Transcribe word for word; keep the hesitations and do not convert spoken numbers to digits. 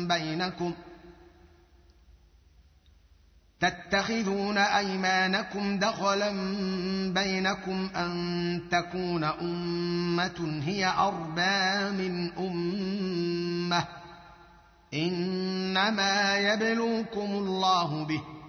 بينكم تتخذون أيمانكم دخلا بينكم أن تكون أمة هي أربى من أمة إنما يبلوكم الله به